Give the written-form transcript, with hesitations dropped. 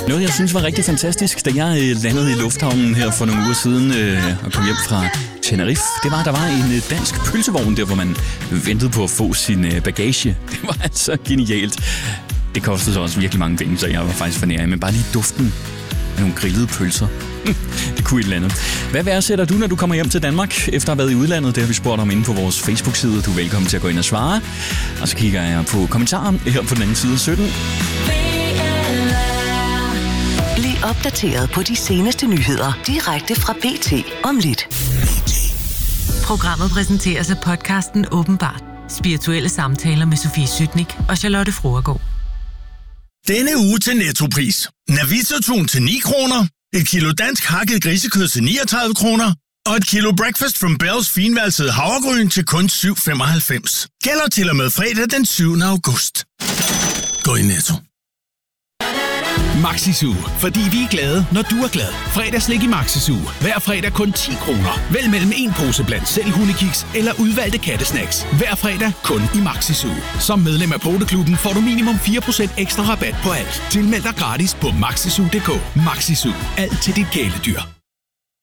Noget, jeg synes var rigtig fantastisk, da jeg landede i lufthavnen her for nogle uger siden og kom hjem fra Tenerife, det var, at der var en dansk pølsevogn der, hvor man ventede på at få sin bagage. Det var altså genialt. Det kostede så også virkelig mange penge, så jeg var faktisk for nær, men bare lige duften af nogle grillede pølser. Det kunne et eller andet. Hvad værdsætter du, når du kommer hjem til Danmark, efter at have været i udlandet? Det har vi spurgt om inde på vores Facebook-side. Du er velkommen til at gå ind og svare. Og så kigger jeg på kommentaren her på den anden side 17. Bliv opdateret på de seneste nyheder direkte fra BT om lidt. Programmet præsenteres af podcasten Åbenbart. Spirituelle samtaler med Sofie Sytnik og Charlotte Fruergaard. Denne uge til Nettopris. Navito-tun til 9 kroner, et kilo dansk hakket grisekød til 39 kroner, og et kilo Breakfast from Bells finvalsede havregryn til kun 7,95. Gælder til og med fredag den 7. august. Gå i Netto. Maxisu, fordi vi er glade, når du er glad. Fredagslik i Maxisu. Hver fredag kun 10 kroner. Vælg mellem en pose blandt selv hundekiks eller udvalgte kattesnacks. Hver fredag kun i Maxisu. Som medlem af Poteklubben får du minimum 4% ekstra rabat på alt. Tilmeld dig gratis på maxisu.dk. Maxisu. Alt til dit kæledyr.